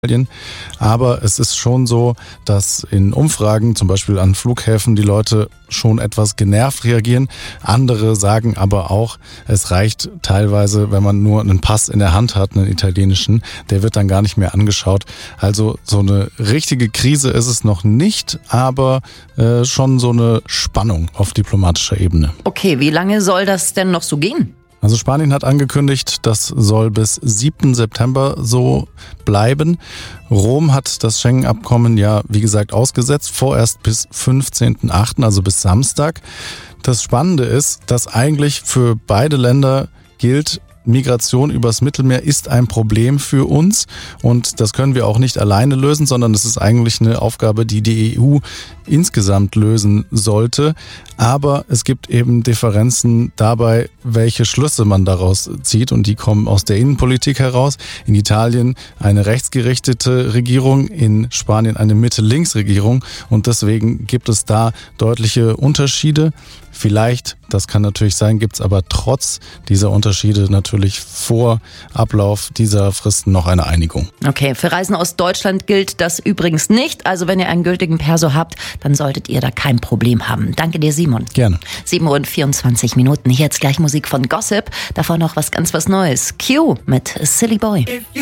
Aber es ist schon so, dass in Umfragen, zum Beispiel an Flughäfen, die Leute schon etwas genervt reagieren. Andere sagen aber auch, es reicht teilweise, wenn man nur einen Pass in der Hand hat, einen italienischen, der wird dann gar nicht mehr angeschaut. Also so eine richtige Krise ist es noch nicht, aber schon so eine Spannung auf diplomatischer Ebene. Okay, wie lange soll das denn noch so gehen? Also Spanien hat angekündigt, das soll bis 7. September so bleiben. Rom hat das Schengen-Abkommen ja, wie gesagt, ausgesetzt, vorerst bis 15.8., also bis Samstag. Das Spannende ist, dass eigentlich für beide Länder gilt, Migration übers Mittelmeer ist ein Problem für uns und das können wir auch nicht alleine lösen, sondern es ist eigentlich eine Aufgabe, die die EU insgesamt lösen sollte. Aber es gibt eben Differenzen dabei, welche Schlüsse man daraus zieht und die kommen aus der Innenpolitik heraus. In Italien eine rechtsgerichtete Regierung, in Spanien eine Mitte-Links-Regierung und deswegen gibt es da deutliche Unterschiede. Vielleicht, das kann natürlich sein, gibt es aber trotz dieser Unterschiede natürlich vor Ablauf dieser Fristen noch eine Einigung. Okay, für Reisen aus Deutschland gilt das übrigens nicht. Also wenn ihr einen gültigen Perso habt, dann solltet ihr da kein Problem haben. Danke dir, Simon. Gerne. 7:24 Uhr. Jetzt gleich Musik von Gossip. Davor noch was Neues. Q mit Silly Boy.